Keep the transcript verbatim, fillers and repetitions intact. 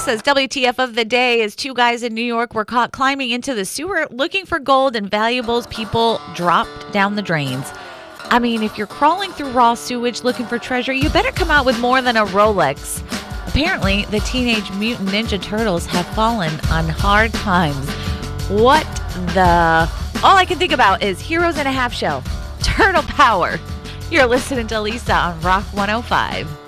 says W T F of the day is two guys in New York were caught climbing into the sewer looking for gold and valuables people dropped down the drains. I mean, if you're crawling through raw sewage looking for treasure, you better come out with more than a Rolex. Apparently, the Teenage Mutant Ninja Turtles have fallen on hard times. What the... All I can think about is Heroes in a Half Shell. Turtle power. You're listening to Lisa on Rock one oh five.